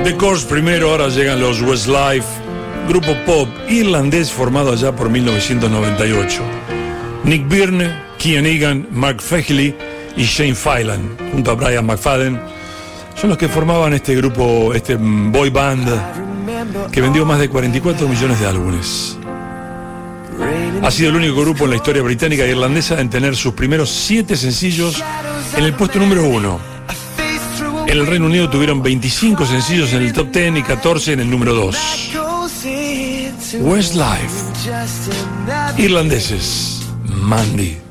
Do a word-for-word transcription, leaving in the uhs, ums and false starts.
The Course primero, ahora llegan los Westlife, grupo pop irlandés formado allá por mil novecientos noventa y ocho. Nick Byrne, Kian Egan, Mark Fegley y Shane Filan, junto a Brian McFadden, son los que formaban este grupo, este boy band, que vendió más de cuarenta y cuatro millones de álbumes. Ha sido el único grupo en la historia británica e irlandesa en tener sus primeros siete sencillos en el puesto número uno. En el Reino Unido tuvieron veinticinco sencillos en el top diez y catorce en el número dos. Westlife, irlandeses, Mandy.